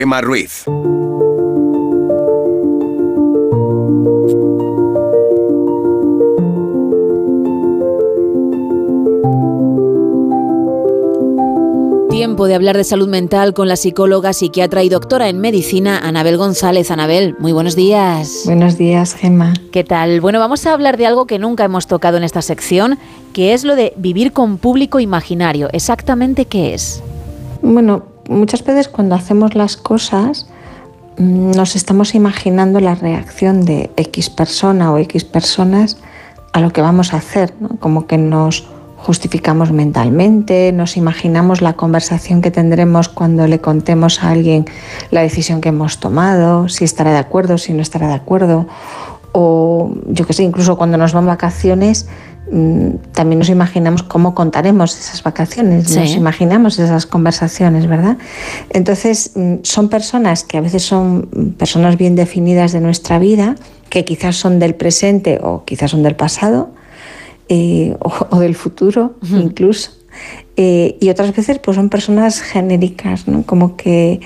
Emma Ruiz. Tiempo de hablar de salud mental con la psicóloga, psiquiatra y doctora en medicina, Anabel González. Anabel, muy buenos días. Buenos días, Gemma. ¿Qué tal? Bueno, vamos a hablar de algo que nunca hemos tocado en esta sección, que es lo de vivir con público imaginario. ¿Exactamente qué es? Bueno, muchas veces cuando hacemos las cosas nos estamos imaginando la reacción de X persona o X personas a lo que vamos a hacer, ¿no? Como que nos justificamos mentalmente, nos imaginamos la conversación que tendremos cuando le contemos a alguien la decisión que hemos tomado, si estará de acuerdo, si no estará de acuerdo, o yo qué sé, incluso cuando nos van vacaciones también nos imaginamos cómo contaremos esas vacaciones, sí. Nos imaginamos esas conversaciones, ¿verdad? Entonces son personas que a veces son personas bien definidas de nuestra vida, que quizás son del presente o quizás son del pasado, o del futuro incluso, y otras veces pues son personas genéricas, ¿no? Como que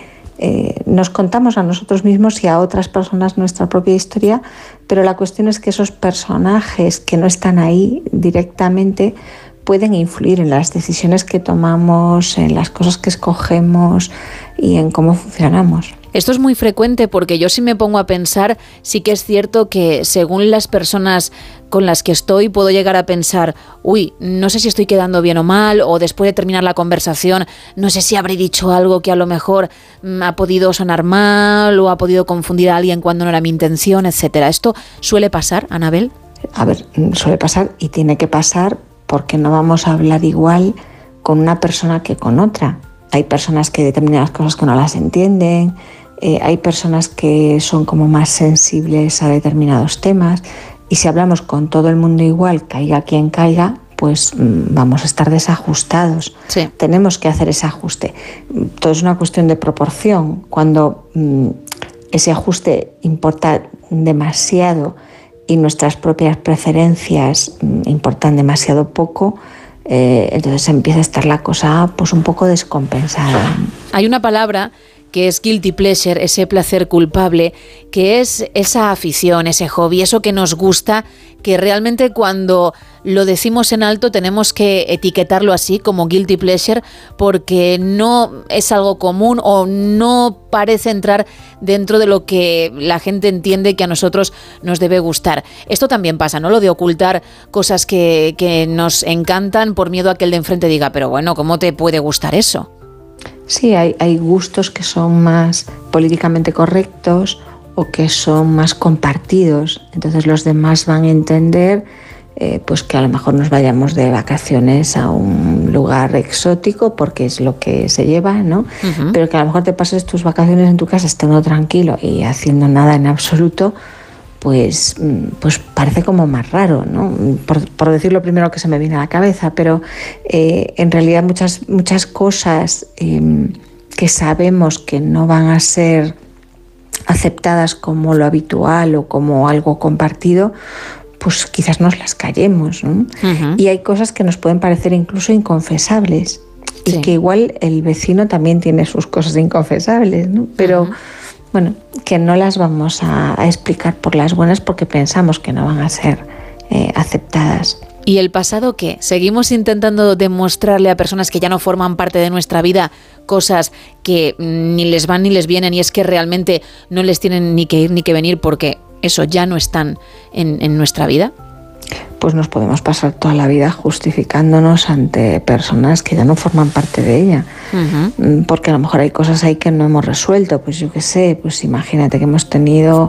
nos contamos a nosotros mismos y a otras personas nuestra propia historia, pero la cuestión es que esos personajes que no están ahí directamente pueden influir en las decisiones que tomamos, en las cosas que escogemos y en cómo funcionamos. Esto es muy frecuente porque yo, si me pongo a pensar, sí que es cierto que según las personas con las que estoy puedo llegar a pensar, uy, no sé si estoy quedando bien o mal, o después de terminar la conversación no sé si habré dicho algo que a lo mejor ha podido sonar mal o ha podido confundir a alguien cuando no era mi intención, etcétera. ¿Esto suele pasar, Anabel? A ver, suele pasar y tiene que pasar porque no vamos a hablar igual con una persona que con otra. Hay personas que determinadas cosas que no las entienden, hay personas que son como más sensibles a determinados temas, y si hablamos con todo el mundo igual, caiga quien caiga, pues vamos a estar desajustados. Sí. Tenemos que hacer ese ajuste. Todo es una cuestión de proporción. Cuando ese ajuste importa demasiado y nuestras propias preferencias importan demasiado poco, entonces empieza a estar la cosa pues un poco descompensada. Hay una palabra que es guilty pleasure, ese placer culpable, que es esa afición, ese hobby, eso que nos gusta, que realmente cuando lo decimos en alto tenemos que etiquetarlo así como guilty pleasure, porque no es algo común o no parece entrar dentro de lo que la gente entiende que a nosotros nos debe gustar. Esto también pasa, ¿no? Lo de ocultar cosas que nos encantan por miedo a que el de enfrente diga, pero bueno, ¿cómo te puede gustar eso? Sí, hay gustos que son más políticamente correctos o que son más compartidos. Entonces los demás van a entender pues que a lo mejor nos vayamos de vacaciones a un lugar exótico porque es lo que se lleva, ¿no? Uh-huh. Pero que a lo mejor te pases tus vacaciones en tu casa estando tranquilo y haciendo nada en absoluto, pues parece como más raro, ¿no? Por decir lo primero que se me viene a la cabeza, pero en realidad muchas cosas que sabemos que no van a ser aceptadas como lo habitual o como algo compartido, pues quizás nos las callemos, ¿no? Uh-huh. Y hay cosas que nos pueden parecer incluso inconfesables, sí. Y que igual el vecino también tiene sus cosas inconfesables, ¿no? Pero uh-huh. Bueno, que no las vamos a explicar por las buenas porque pensamos que no van a ser aceptadas. ¿Y el pasado qué? ¿Seguimos intentando demostrarle a personas que ya no forman parte de nuestra vida cosas que ni les van ni les vienen y es que realmente no les tienen ni que ir ni que venir porque eso ya no están en nuestra vida? Pues nos podemos pasar toda la vida justificándonos ante personas que ya no forman parte de ella. Uh-huh. Porque a lo mejor hay cosas ahí que no hemos resuelto. Pues yo qué sé, pues imagínate que hemos tenido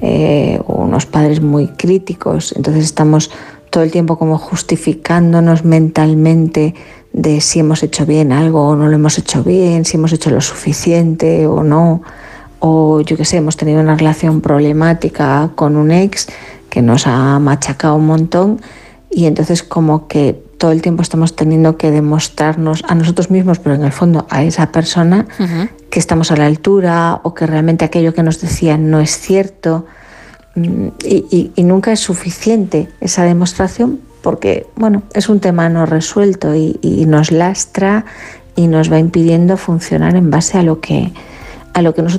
unos padres muy críticos, entonces estamos todo el tiempo como justificándonos mentalmente de si hemos hecho bien algo o no lo hemos hecho bien, si hemos hecho lo suficiente o no. O yo qué sé, hemos tenido una relación problemática con un ex que nos ha machacado un montón y entonces como que todo el tiempo estamos teniendo que demostrarnos a nosotros mismos, pero en el fondo a esa persona, uh-huh. que estamos a la altura o que realmente aquello que nos decían no es cierto y nunca es suficiente esa demostración porque, bueno, es un tema no resuelto y nos lastra y nos va impidiendo funcionar en base a lo que nosotros